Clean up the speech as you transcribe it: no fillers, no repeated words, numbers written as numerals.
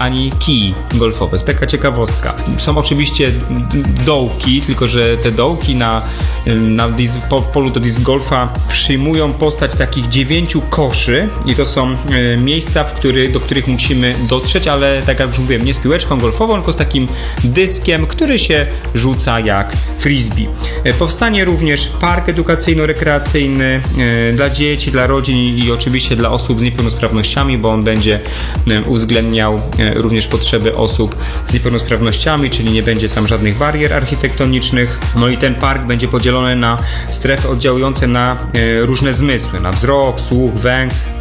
ani kij golfowych. Taka ciekawostka. Są oczywiście dołki, tylko że te dołki w polu do disc golfa przyjmują postać takich 9 koszy i to są miejsca, do których musimy dotrzeć, ale tak jak już mówiłem, nie z piłeczką golfową, tylko z takim dyskiem, który się rzuca jak frisbee. Powstanie również park edukacyjno-rekreacyjny dla dzieci, dla rodzin i oczywiście dla osób z niepełnosprawnościami, bo on będzie uwzględniał również potrzeby osób z niepełnosprawnościami, czyli nie będzie tam żadnych barier architektonicznych. No i ten park będzie podzielony na strefy oddziałujące na różne zmysły, na wzrok, słuch, węch,